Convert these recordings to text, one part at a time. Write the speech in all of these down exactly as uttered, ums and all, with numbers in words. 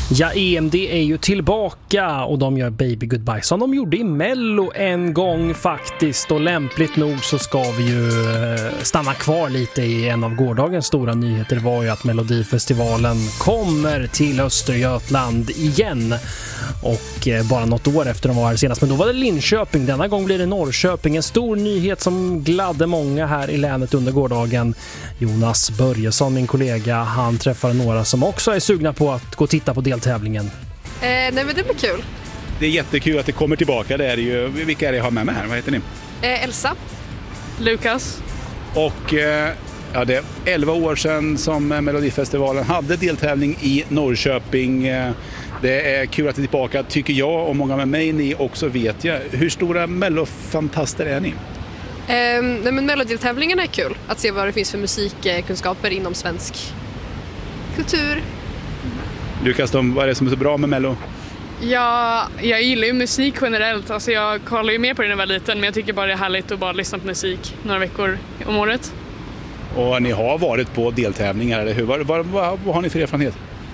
Ja, E M D är ju tillbaka och de gör Baby Goodbye som de gjorde i Mello en gång faktiskt, och lämpligt nog så ska vi ju stanna kvar lite i en av gårdagens stora nyheter. Det var ju att Melodifestivalen kommer till Östergötland igen, och bara något år efter de var här senast, men då var det Linköping. Denna gång blir det Norrköping. En stor nyhet som gladde många här i länet under gårdagen. Jonas Börjesson, min kollega, han träffar några som också är sugna på att gå och titta på deltävlingen. Eh, nej men det blir kul. Det är jättekul att det kommer tillbaka. Det är det ju. Vilka är det jag har med mig här? Vad heter ni? Eh, Elsa. Lukas. Och eh, ja, det är elva år sedan som Melodifestivalen hade deltävling i Norrköping. Det är kul att det är tillbaka, tycker jag, och många med mig, ni också, vet jag. Hur stora mellofantaster är ni? Eh, nej men Mellodeltävlingen är kul. Att se vad det finns för musikkunskaper inom svensk kultur. Lukas, vad är det som är så bra med Mello? Ja, jag gillar ju musik generellt. Alltså jag kollar ju mer på det när jag var liten, men jag tycker bara det är härligt att bara lyssna på musik några veckor om året. Och ni har varit på deltävlingar, eller hur? Vad, vad, vad, vad har ni för erfarenhet?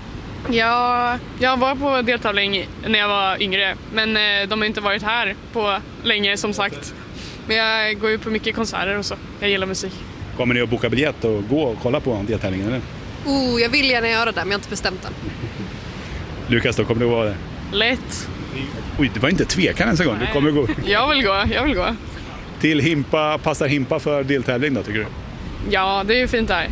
Ja, jag var på deltävling när jag var yngre, men eh, de har inte varit här på länge som sagt. Men jag går ju på mycket konserter och så. Jag gillar musik. Kommer ni att boka biljett och gå och kolla på deltävlingen, eller? Oh, jag vill gärna göra det, men jag har inte bestämt den. Lukas, då kommer du vara det? Lätt. Oj, det var inte tvekan ens en gång. Du kommer gå. Jag vill gå, jag vill gå. Till Himpa, passar Himpa för deltävling då, tycker du? Ja, det är ju fint här.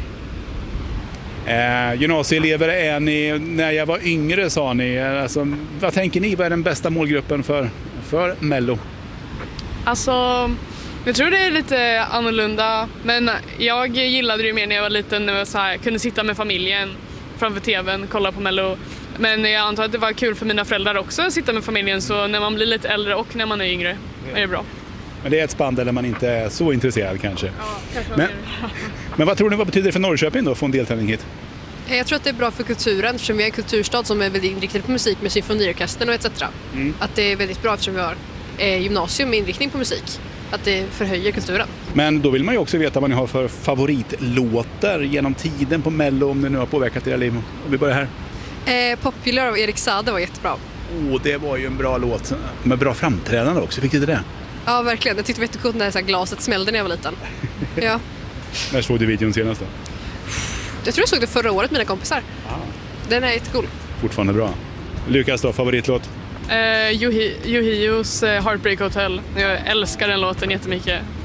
Eh, gymnasieelever är ni, när jag var yngre sa ni, alltså, vad tänker ni, vad är den bästa målgruppen för, för Mello? Alltså, jag tror det är lite annorlunda, men jag gillade det mer när jag var liten, när jag så här, kunde sitta med familjen framför tvn, kolla på Mello. Men jag antar att det var kul för mina föräldrar också att sitta med familjen, så när man blir lite äldre och när man är yngre är det bra. Men det är ett spann där man inte är så intresserad kanske. Ja, kanske men, men vad tror ni, vad betyder det för Norrköping då, att få en deltävling hit? Jag tror att det är bra för kulturen, eftersom vi är en kulturstad som är väldigt inriktad på musik med symfoniorkestern och et cetera. Mm. Att det är väldigt bra eftersom vi har eh, gymnasium med inriktning på musik. Att det förhöjer kulturen. Men då vill man ju också veta vad ni har för favoritlåtar genom tiden på Mello, om det nu har påverkat era liv. Vi börjar här. Eh, Popular av Erik Saade var jättebra. Åh, oh, det var ju en bra låt. Med bra framträdande också. Fick du det? Ja, verkligen. Jag tyckte det var jättekul när så här glaset smällde när jag var liten. Ja. När såg du videon senast då? Jag tror jag såg det förra året med mina kompisar. Ah. Den är jättecool. Fortfarande bra. Lukas då, favoritlåt? Uh, Yohios uh, Heartbreak Hotel. Jag älskar den låten jättemycket.